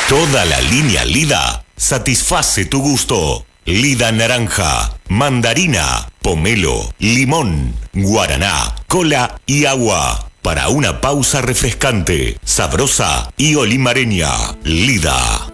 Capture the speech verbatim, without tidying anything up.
Toda la línea Lida satisface tu gusto. Lida naranja, mandarina, pomelo, limón, guaraná, cola y agua. Para una pausa refrescante, sabrosa y olimareña. Lida.